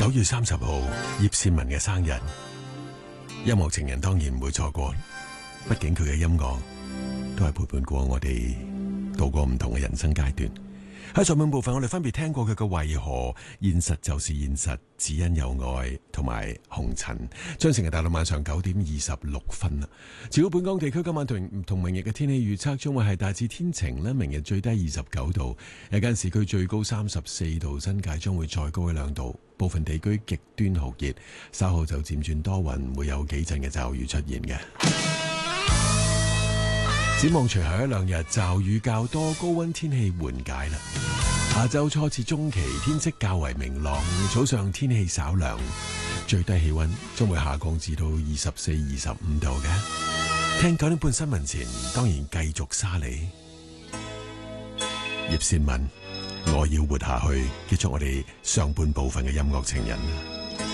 9月30號，葉倩文嘅生日，音樂情人當然唔會錯過，畢竟佢嘅音樂都係陪伴過我哋度過唔同嘅人生階段。喺上半部分，我哋分別聽過佢嘅為何、現實就是現實、只因有愛同埋紅塵。將成日大到晚上9:26啦。至於本港地區今晚同明日嘅天氣預測，將會係大致天晴啦，明日最低29度，日間市區最高34度，新界將會再高1-2度。部分地區極端酷熱，稍後就漸轉多雲，會有幾陣嘅驟雨出現嘅。展望隨後1-2日驟雨較多，高溫天氣緩解啦。下周初至中期天色較為明朗，早上天氣稍涼，最低氣溫將會下降至到24-25度嘅。聽9點半新聞前，當然繼續沙你葉倩文，我要活下去，結束我哋上半部分嘅音樂情人。